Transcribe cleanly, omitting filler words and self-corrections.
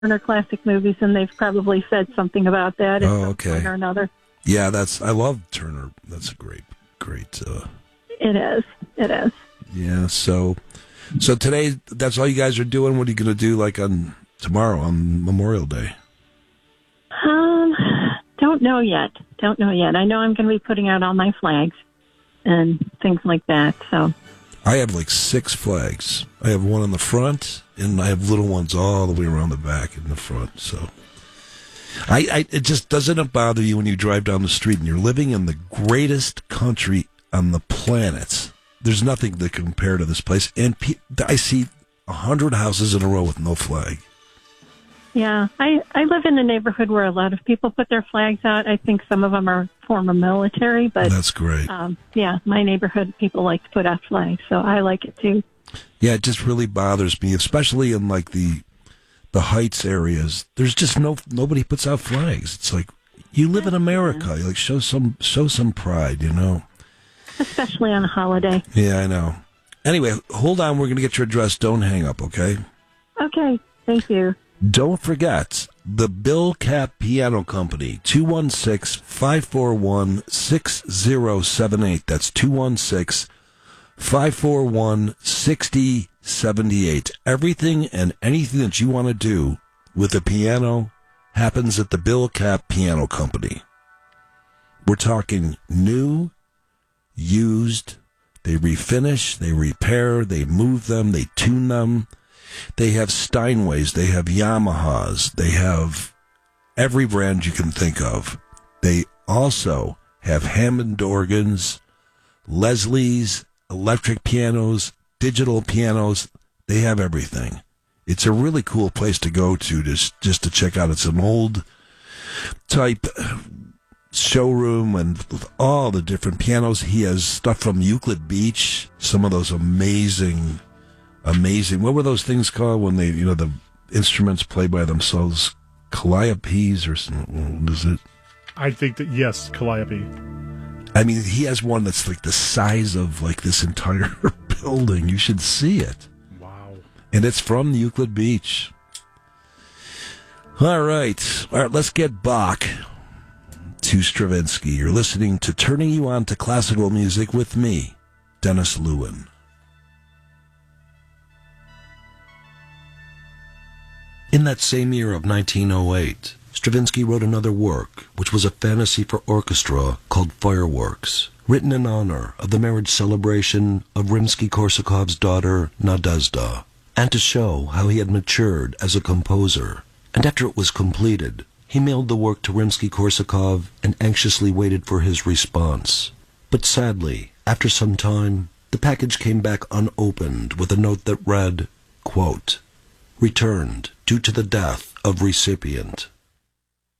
Turner Classic Movies, and they've probably said something about that at some point or another. Yeah, I love Turner. That's a great. It is. Yeah. So today, that's all you guys are doing. What are you going to do, like on tomorrow on Memorial Day? Don't know yet. I know I'm going to be putting out all my flags and things like that. So I have like 6 flags. I have one in the front, and I have little ones all the way around the back and the front. So it just doesn't bother you when you drive down the street and you're living in the greatest country on the planet. There's nothing to compare to this place. And I see 100 houses in a row with no flag. Yeah, I live in a neighborhood where a lot of people put their flags out. I think some of them are former military, but that's great. Yeah, my neighborhood, people like to put out flags, so I like it too. Yeah, it just really bothers me, especially in like the Heights areas. There's just nobody puts out flags. It's like, you live in America. You like show some pride, you know. Especially on a holiday. Yeah, I know. Anyway, hold on. We're going to get your address. Don't hang up, okay? Okay, thank you. Don't forget, the Bill Kapp Piano Company, 216-541-6078. That's 216-541-6078. Everything and anything that you want to do with a piano happens at the Bill Kapp Piano Company. We're talking new, used, they refinish, they repair, they move them, they tune them. They have Steinways, they have Yamahas, they have every brand you can think of. They also have Hammond organs, Leslie's, electric pianos, digital pianos. They have everything. It's a really cool place to go to just to check out. It's an old type showroom and with all the different pianos. He has stuff from Euclid Beach, some of those amazing. What were those things called when they, the instruments play by themselves? Calliopes or something? Is it? I think that, yes, Calliope. I mean, he has one that's like the size of like this entire building. You should see it. Wow. And it's from Euclid Beach. All right, let's get Bach to Stravinsky. You're listening to Turning You On to Classical Music with me, Dennis Lewin. In that same year of 1908, Stravinsky wrote another work, which was a fantasy for orchestra called Fireworks, written in honor of the marriage celebration of Rimsky-Korsakov's daughter, Nadezhda, and to show how he had matured as a composer. And after it was completed, he mailed the work to Rimsky-Korsakov and anxiously waited for his response. But sadly, after some time, the package came back unopened with a note that read, quote, "Returned due to the death of recipient."